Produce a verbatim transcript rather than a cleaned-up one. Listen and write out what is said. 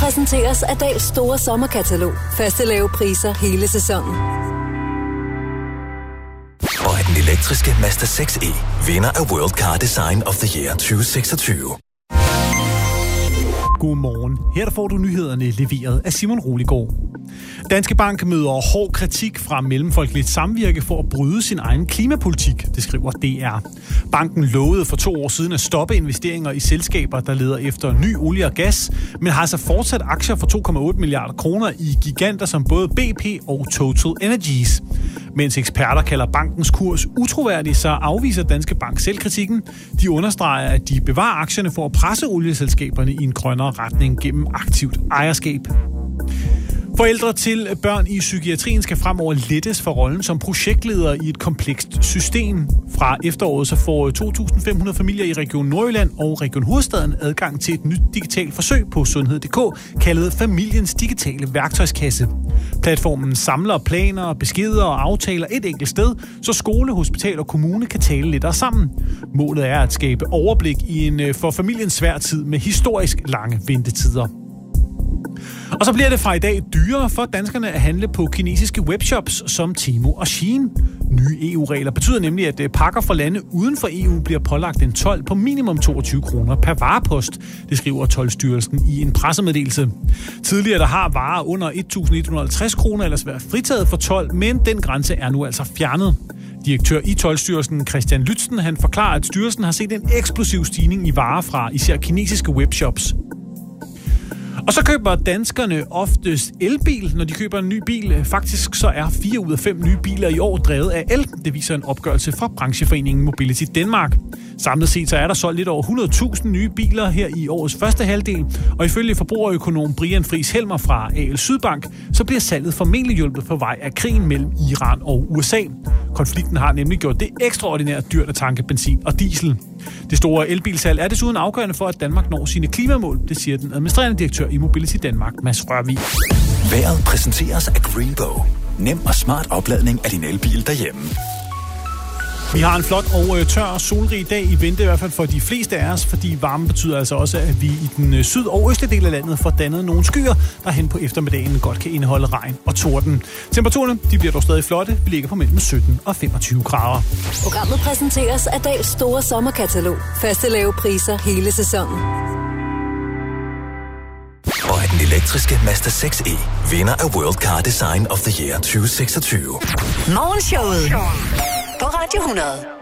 præsenteres af Dahls store sommerkatalog. Faste lave priser hele sæsonen. Og af den elektriske Mazda seks e, vinder af World Car Design of the Year tyve seksogtyve. Godmorgen. Her får du nyhederne leveret af Simon Roligård. Danske Bank møder hård kritik fra Mellemfolkeligt Samvirke for at bryde sin egen klimapolitik, det skriver D R. Banken lovede for to år siden at stoppe investeringer i selskaber, der leder efter ny olie og gas, men har altså fortsat aktier for to komma otte milliarder kroner i giganter som både B P og Total Energies. Mens eksperter kalder bankens kurs utroværdig, så afviser Danske Bank selvkritikken. De understreger, at de bevarer aktierne for at presse olieselskaberne i en grønnere retning gennem aktivt ejerskab. Forældre til børn i psykiatrien skal fremover lettes for rollen som projektleder i et komplekst system. Fra efteråret så får to tusind fem hundrede familier i Region Nordjylland og Region Hovedstaden adgang til et nyt digitalt forsøg på sundhed punktum d k, kaldet Familiens Digitale Værktøjskasse. Platformen samler planer, beskeder og aftaler et enkelt sted, så skole, hospital og kommune kan tale lettere sammen. Målet er at skabe overblik i en for familien svær tid med historisk lange ventetider. Og så bliver det fra i dag dyrere for danskerne at handle på kinesiske webshops som Temu og Shein. Nye E U-regler betyder nemlig, at pakker fra lande uden for E U bliver pålagt en told på minimum toogtyve kroner per varepost. Det skriver Toldstyrelsen i en pressemeddelelse. Tidligere der har varer under et tusind et hundrede og halvtreds kroner ellers været fritaget for told, men den grænse er nu altså fjernet. Direktør i Toldstyrelsen, Christian Lytzen, han forklarer, at styrelsen har set en eksplosiv stigning i varer fra især kinesiske webshops. Og så køber danskerne oftest elbil, når de køber en ny bil. Faktisk så er fire ud af fem nye biler i år drevet af el. Det viser en opgørelse fra brancheforeningen Mobility Denmark. Samlet set så er der solgt lidt over hundrede tusind nye biler her i årets første halvdel. Og ifølge forbrugerøkonom Brian Friis Helmer fra A L Sydbank, så bliver salget formentlig hjulpet på vej af krigen mellem Iran og U S A. Konflikten har nemlig gjort det ekstraordinært dyrt at tanke benzin og diesel. Det store elbilsalg er desuden afgørende for, at Danmark når sine klimamål, det siger den administrerende direktør i Mobility Danmark, Mads Rørvig. Vejret præsenteres af Greenbow. Nem og smart opladning af din elbil derhjemme. Vi har en flot og tør solrig dag i vente, i hvert fald for de fleste af os, fordi varme betyder altså også, at vi i den syd- og østlige del af landet får dannet nogle skyer, der hen på eftermiddagen godt kan indeholde regn og torden. Temperaturerne de bliver dog stadig flotte. Vi ligger på mellem sytten og femogtyve grader. Programmet præsenteres af Dahls store sommerkatalog. Faste lave priser hele sæsonen. Og af den elektriske Mazda seks e, vinder af World Car Design of the Year tyve seksogtyve. Morgenshowet på Radio hundrede.